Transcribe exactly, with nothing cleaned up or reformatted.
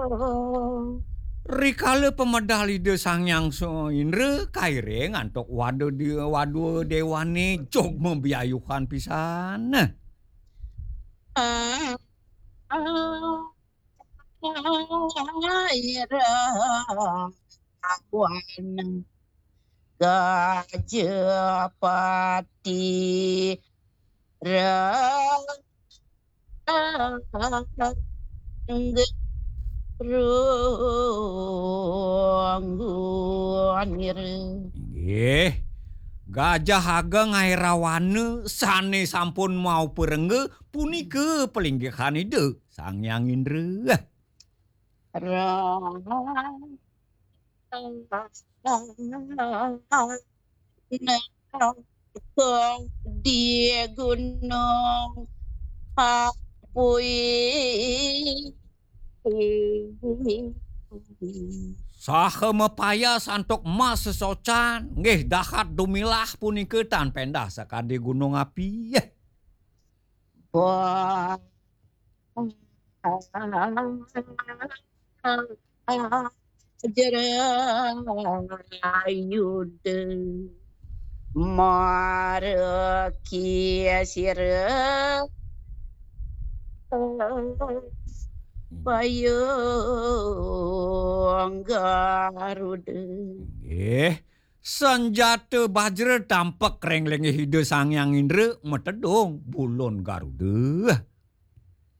Rikala pemedal ide Sangyang So Indra kaire ngantuk wadu di wadu dewane jog membiayuhan pisan. Nah, Irawan Gajapati Ranggonir. inggih. Gajah Ageng Airawane sane sampun mau perengge punika pelinggihan ide Sangyang Indra. Di gunung Apui. Saha mepaya santok mas sesocan, nggih dahat dumilah punika tan pendah sakade gunung api. Wah, Jerayude Marekisira Payung Garuda. Nggih, senjata bajra tampak renglenge hide Sangyang Indra metedong bulun Garuda.